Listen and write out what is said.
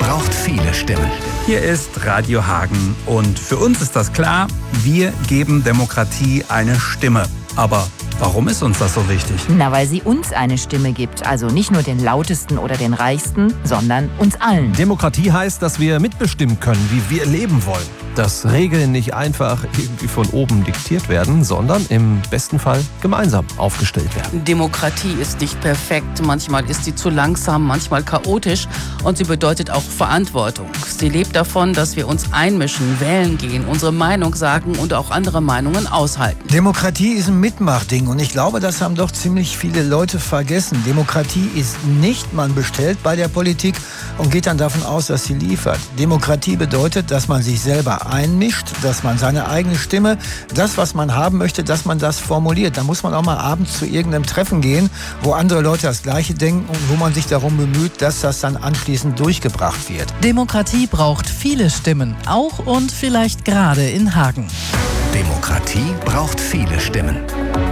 braucht viele Stimmen. Hier ist Radio Hagen und für uns ist das klar, wir geben Demokratie eine Stimme. Aber warum ist uns das so wichtig? Na, weil sie uns eine Stimme gibt. Also nicht nur den Lautesten oder den Reichsten, sondern uns allen. Demokratie heißt, dass wir mitbestimmen können, wie wir leben wollen. Dass Regeln nicht einfach irgendwie von oben diktiert werden, sondern im besten Fall gemeinsam aufgestellt werden. Demokratie ist nicht perfekt. Manchmal ist sie zu langsam, manchmal chaotisch. Und sie bedeutet auch Verantwortung. Sie lebt davon, dass wir uns einmischen, wählen gehen, unsere Meinung sagen und auch andere Meinungen aushalten. Demokratie ist ein Mitmachding und ich glaube, das haben doch ziemlich viele Leute vergessen. Demokratie ist nicht, man bestellt bei der Politik und geht dann davon aus, dass sie liefert. Demokratie bedeutet, dass man sich selber einmischt, dass man seine eigene Stimme, das, was man haben möchte, dass man das formuliert. Da muss man auch mal abends zu irgendeinem Treffen gehen, wo andere Leute das Gleiche denken und wo man sich darum bemüht, dass das dann anschließend durchgebracht wird. Demokratie braucht viele Stimmen, auch und vielleicht gerade in Hagen. Demokratie braucht viele Stimmen.